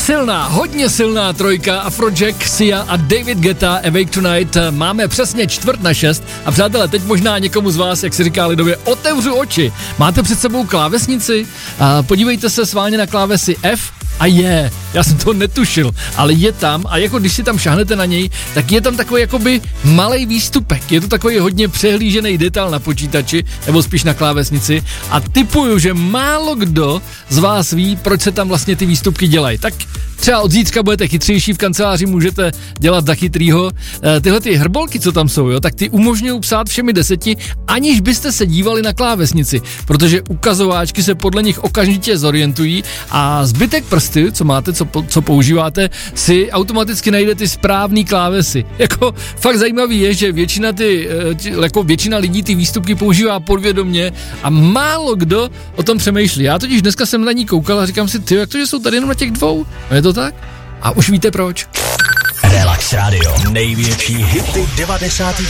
Hodně silná trojka, Afrojack, Sia a David Guetta, Awake Tonight. Máme přesně 5:45 a přátelé, teď možná někomu z vás, jak se říká lidově, otevřu oči. Máte před sebou klávesnici? Podívejte se sválně na klávesi F a je. Já jsem to netušil, ale je tam a jako když si tam šáhnete na něj, tak je tam takový jakoby malej výstupek. Je to takový hodně přehlížený detail na počítači, nebo spíš na klávesnici a tipuju, že málo kdo z vás ví, proč se tam vlastně ty výstupky dělají. Tak třeba od zítřka budete chytřejší, v kanceláři můžete dělat za chytrýho. Tyhle ty hrbolky, co tam jsou, jo, tak ty umožňují psát všemi 10, aniž byste se dívali na klávesnici, protože ukazováčky se podle nich okamžitě zorientují a zbytek prsty, co máte, co používáte, si automaticky najde ty správný klávesy. Jako fakt zajímavý je, že většina lidí ty výstupky používá podvědomě a málo kdo o tom přemýšlí. Já totiž dneska jsem na ní koukal a říkám si, jak to, že jsou tady jenom na těch 2? No je to tak? A už víte proč. Relax Radio. Největší hity 90.